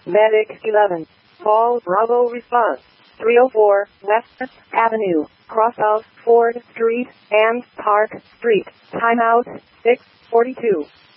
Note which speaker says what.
Speaker 1: Medic 11. Call Bravo response. 304 West Avenue, cross of Ford Street and Park Street. Timeout 6:42.